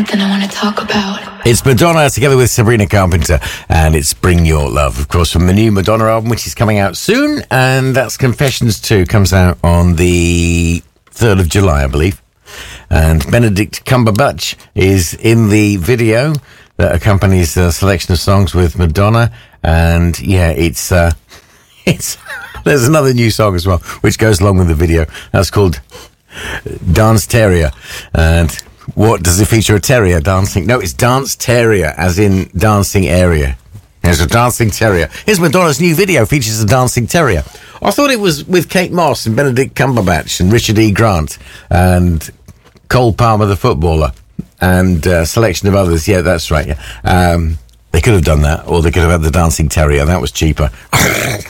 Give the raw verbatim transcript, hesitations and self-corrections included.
I want to talk about. It's Madonna together with Sabrina Carpenter, and it's Bring Your Love, of course, from the new Madonna album, which is coming out soon, and that's Confessions two, comes out on the third of July, I believe. And Benedict Cumberbatch is in the video that accompanies a selection of songs with Madonna, and yeah, it's uh, it's there's another new song as well, which goes along with the video. That's called Dance Terrier, and what does it feature? A terrier dancing? No, it's Dance Terrier, as in dancing area. There's a dancing terrier. Here's Madonna's new video, features a dancing terrier. I thought it was with Kate Moss and Benedict Cumberbatch and Richard E. Grant and Cole Palmer, the footballer, and a selection of others. Yeah, that's right. Yeah. Um, they could have done that, or they could have had the dancing terrier. That was cheaper.